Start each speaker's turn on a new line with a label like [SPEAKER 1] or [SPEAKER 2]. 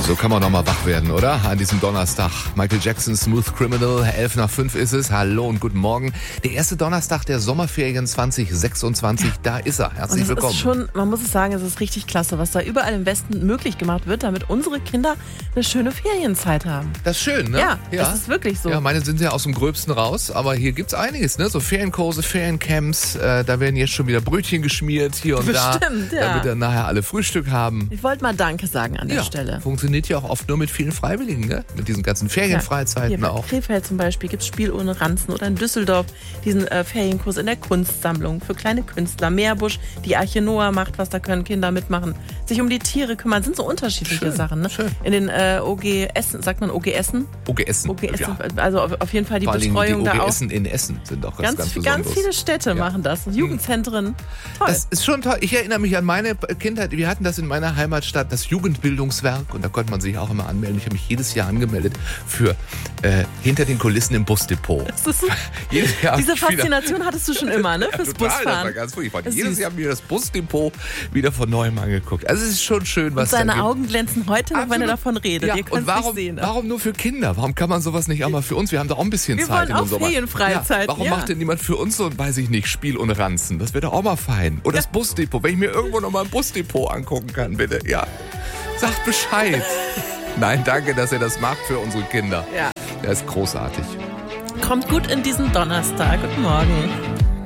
[SPEAKER 1] So kann man noch mal wach werden, oder? An diesem Donnerstag. Michael Jackson, Smooth Criminal, 11:05 ist es. Hallo und guten Morgen. Der erste Donnerstag der Sommerferien 2026, da ist er. Herzlich willkommen.
[SPEAKER 2] Ist schon, man muss es sagen, es ist richtig klasse, was da überall im Westen möglich gemacht wird, damit unsere Kinder eine schöne Ferienzeit haben.
[SPEAKER 1] Das ist schön, ne?
[SPEAKER 2] Ja, das ist wirklich so.
[SPEAKER 1] Ja, meine sind ja aus dem Gröbsten raus, aber hier gibt's einiges, ne? So Ferienkurse, Feriencamps, da werden jetzt schon wieder Brötchen geschmiert, hier und
[SPEAKER 2] Bestimmt,
[SPEAKER 1] da.
[SPEAKER 2] ja.
[SPEAKER 1] Damit dann nachher alle Frühstück haben.
[SPEAKER 2] Ich wollte mal Danke sagen an der Stelle.
[SPEAKER 1] Funktioniert ja auch oft nur mit vielen Freiwilligen, ne? Mit diesen ganzen Ferienfreizeiten
[SPEAKER 2] hier
[SPEAKER 1] auch.
[SPEAKER 2] In Krefeld zum Beispiel gibt es Spiel ohne Ranzen oder in Düsseldorf diesen Ferienkurs in der Kunstsammlung für kleine Künstler. Meerbusch, die Arche Noah macht was, da können Kinder mitmachen. Sich um die Tiere kümmern, sind so unterschiedliche Sachen. Ne?
[SPEAKER 1] Schön.
[SPEAKER 2] In den OG Essen, sagt man OG Essen?
[SPEAKER 1] OG Essen.
[SPEAKER 2] OG Essen,
[SPEAKER 1] Ja.
[SPEAKER 2] Also auf jeden Fall die
[SPEAKER 1] Vor allem
[SPEAKER 2] Betreuung
[SPEAKER 1] die OG
[SPEAKER 2] da auch.
[SPEAKER 1] Essen in Essen sind auch ganz besonders.
[SPEAKER 2] Ganz viele Städte machen das. Jugendzentren. Toll.
[SPEAKER 1] Das ist schon toll. Ich erinnere mich an meine Kindheit. Wir hatten das in meiner Heimatstadt, das Jugendbildungswerk. Und da konnte man sich auch immer anmelden. Ich habe mich jedes Jahr angemeldet für hinter den Kulissen im Busdepot.
[SPEAKER 2] Das ist so, diese Faszination hattest du schon immer, ne? Fürs
[SPEAKER 1] Total,
[SPEAKER 2] Busfahren.
[SPEAKER 1] das war ganz furchtbar. Jedes Jahr mir das Busdepot wieder von neuem angeguckt. Also es ist schon schön, was
[SPEAKER 2] und seine
[SPEAKER 1] da gibt.
[SPEAKER 2] Augen glänzen heute noch, wenn er davon redet.
[SPEAKER 1] Ja,
[SPEAKER 2] Ihr könnt
[SPEAKER 1] und
[SPEAKER 2] es nicht sehen.
[SPEAKER 1] warum nur für Kinder? Warum kann man sowas nicht auch mal für uns? Wir haben doch auch ein bisschen
[SPEAKER 2] Wir
[SPEAKER 1] Zeit
[SPEAKER 2] wollen
[SPEAKER 1] in
[SPEAKER 2] auch
[SPEAKER 1] unserem Sommer.
[SPEAKER 2] Ferienfreizeit.
[SPEAKER 1] Warum macht denn niemand für uns so ein, weiß ich nicht, Spiel und Ranzen? Das wäre doch auch mal fein. Oder das Busdepot, wenn ich mir irgendwo noch mal ein Busdepot angucken kann, bitte. Ja, sagt Bescheid. Nein, danke, dass ihr das macht für unsere Kinder.
[SPEAKER 2] Ja.
[SPEAKER 1] Der ist großartig.
[SPEAKER 2] Kommt gut in diesen Donnerstag. Guten Morgen.